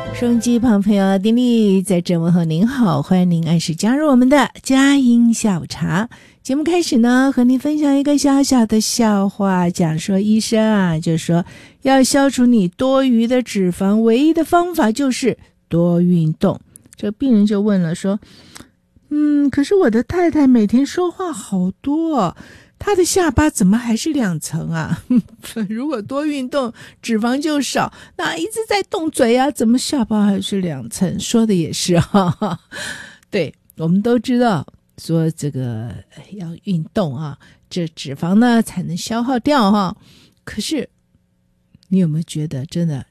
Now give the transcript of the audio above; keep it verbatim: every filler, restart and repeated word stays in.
收音机旁朋友丁力在这问候您好，欢迎您按时加入我们的佳音下午茶。节目开始呢，和您分享一个小小的笑话，讲说医生啊就说要消除你多余的脂肪，唯一的方法就是多运动。这个病人就问了说，嗯，可是我的太太每天说话好多，她的下巴怎么还是两层啊？如果多运动脂肪就少，那一直在动嘴啊，怎么下巴还是两层？说的也是哈哈。对，我们都知道说这个要运动啊，这脂肪呢才能消耗掉哈。可是你有没有觉得真的